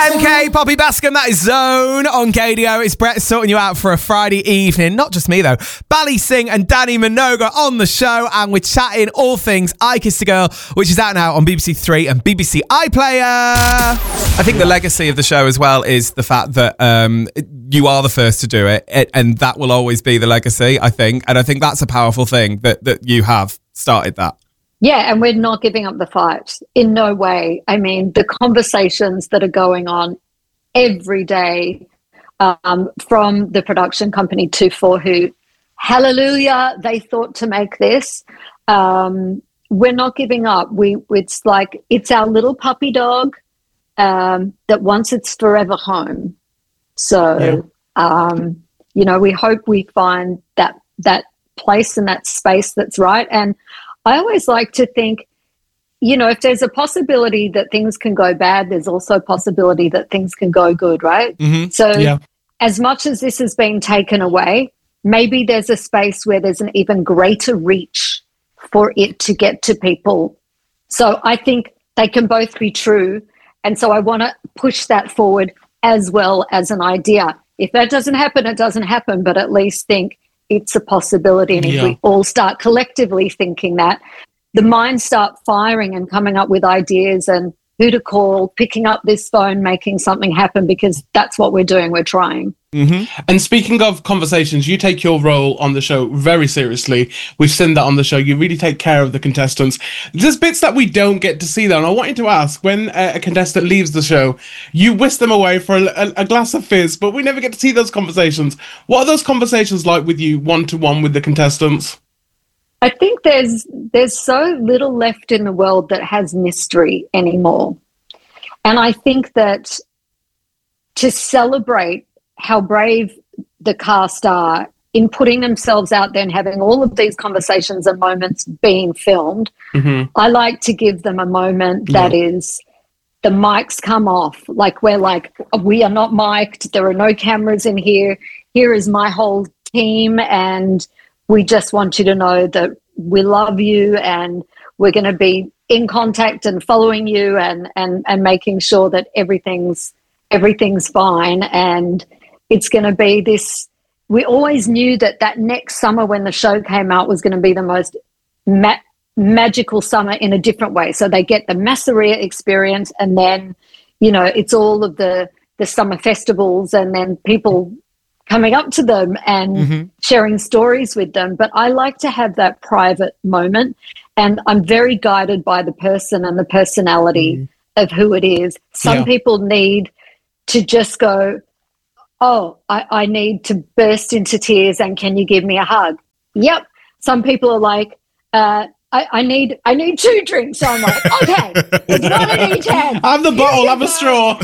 MK, Poppy Bascom, that is Zone on KDO. It's Brett sorting you out for a Friday evening. Not just me, though. Bally Singh and Danny Minogue on the show, and we're chatting all things I Kissed a Girl, which is out now on BBC Three and BBC iPlayer. I think the legacy of the show as well is the fact that you are the first to do it, and that will always be the legacy, I think. And I think that's a powerful thing that you have started that. Yeah, and we're not giving up the fight in no way. I mean, the conversations that are going on every day from the production company 24, who, hallelujah, they thought to make this. We're not giving up. It's like it's our little puppy dog that wants its forever home. So, we hope we find that place and that space that's right. And I always like to think, if there's a possibility that things can go bad, there's also a possibility that things can go good, right? Mm-hmm. So as much as this has been taken away, maybe there's a space where there's an even greater reach for it to get to people. So I think they can both be true. And so I want to push that forward as well as an idea. If that doesn't happen, it doesn't happen, but at least think it's a possibility. And if we all start collectively thinking that, the minds start firing and coming up with ideas and who to call, picking up this phone, making something happen, because that's what we're doing. We're trying. Mm-hmm. And speaking of conversations, you take your role on the show very seriously. We've seen that on the show. You really take care of the contestants. There's bits that we don't get to see, though. And I want you to ask, when a contestant leaves the show, you whisk them away for a glass of fizz, but we never get to see those conversations. What are those conversations like with you, one-to-one with the contestants? I think there's so little left in the world that has mystery anymore. And I think that to celebrate how brave the cast are in putting themselves out there and having all of these conversations and moments being filmed, I like to give them a moment that is the mics come off. Like we are not mic'd. There are no cameras in here. Here is my whole team, and we just want you to know that we love you and we're going to be in contact and following you and making sure that everything's fine. And it's going to be this. We always knew that next summer when the show came out was going to be the most magical summer in a different way. So they get the Masseria experience, and then, it's all of the summer festivals, and then people coming up to them and sharing stories with them. But I like to have that private moment, and I'm very guided by the person and the personality of who it is. Some people need to just go, oh, I need to burst into tears and can you give me a hug? Yep. Some people are like, I need 2 drinks. So I'm like, okay, it's not an E10. Have the bottle, have a straw.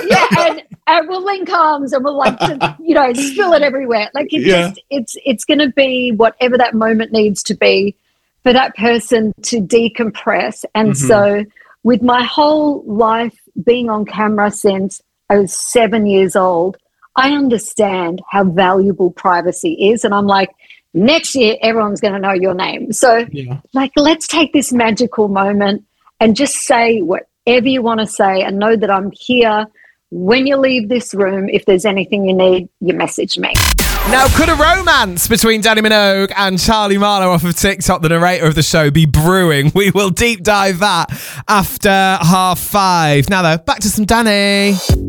And we'll link arms and we'll spill it everywhere. Like it's going to be whatever that moment needs to be for that person to decompress. And so with my whole life being on camera since I was 7 years old, I understand how valuable privacy is. And I'm like, next year, everyone's going to know your name. So let's take this magical moment and just say whatever you want to say and know that I'm here. When you leave this room, if there's anything you need, you message me. Now, could a romance between Danny Minogue and Charlie Marlow off of TikTok, the narrator of the show, be brewing? We will deep dive that after 5:30. Now, though, back to some Danny.